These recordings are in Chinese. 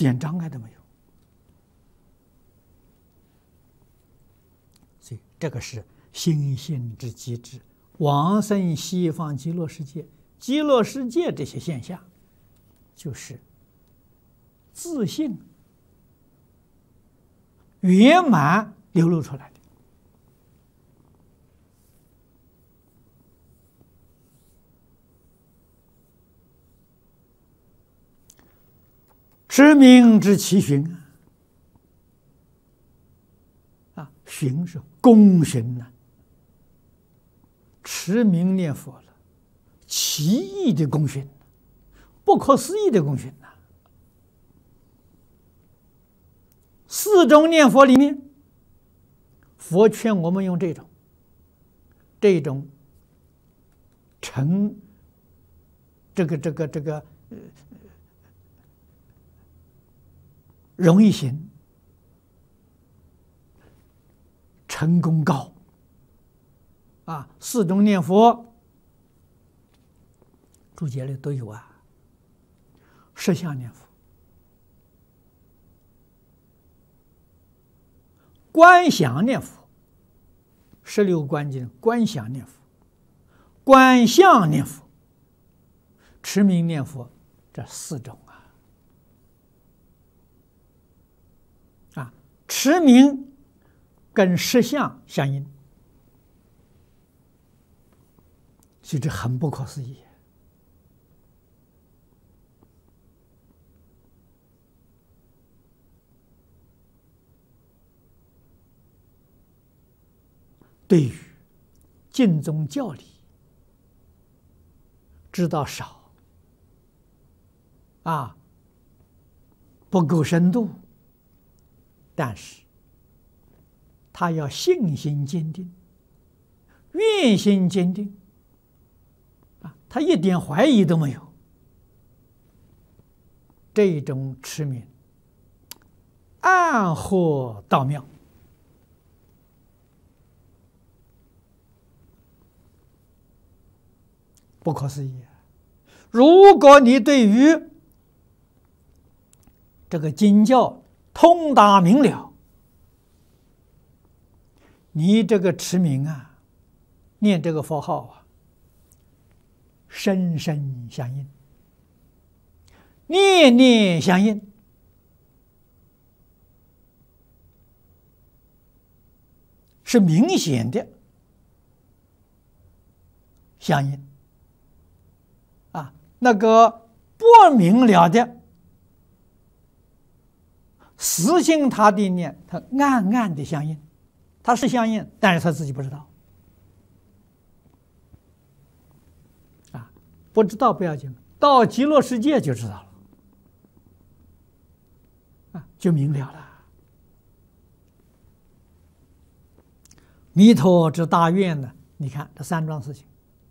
点障碍都没有。所以这个是心性之机制，往生西方极乐世界。极乐世界这些现象，就是自性圆满流露出来的。持名之其循啊，循是功循呐，持名念佛了，奇异的功循，不可思议的功循呐。四种念佛里面，佛劝我们用这种成容易行，成功高啊！四种念佛注解里都有啊。实相念佛、观想念佛、16观经观想念佛、观相念佛、持名念佛，这四种啊，持名跟实相相应，所以这很不可思议。对于经宗教理知道少啊，不够深度，但是他要信心坚定，愿心坚定啊，他一点怀疑都没有，这种持名暗合道妙。不可思议！如果你对于这个经教通达明了，你这个持名啊，念这个佛号啊，深深相应，念念相应，是明显的相应。那个不明了的实行他的念，他暗暗的相应，他是相应，但是他自己不知道啊，不知道不要紧，到极乐世界就知道了啊，就明了了。弥陀之大愿呢，你看这三桩事情。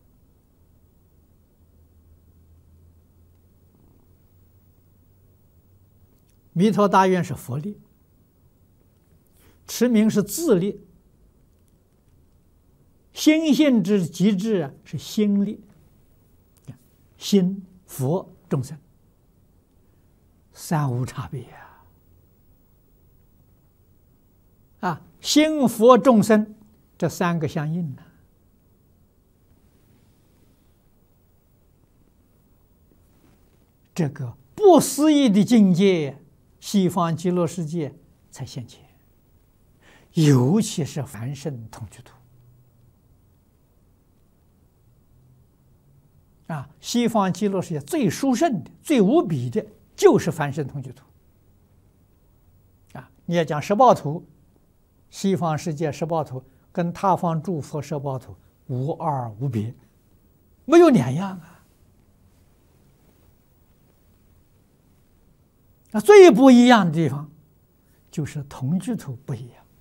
弥陀大愿是佛力，持名是自力，心性之极致啊是心力，心佛众生三无差别啊！心佛众生这三个相应呢，这个不思议的境界。西方极乐世界才现前，尤其是凡圣同居土啊！西方极乐世界最殊胜的、最无比的，就是凡圣同居土啊！你要讲十报土，西方世界十报土跟他方诸佛十报土无二无别，没有两样啊！那最不一样的地方，就是同居土不一样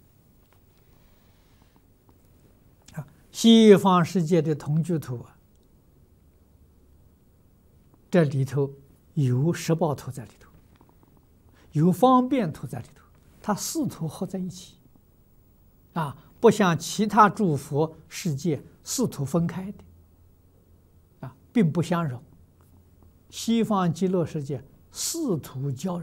啊！西方世界的同居土啊，这里头有十报土在里头，有方便土在里头，它四土合在一起啊，不像其他诸佛世界四土分开的啊，并不相容。西方极乐世界四土交融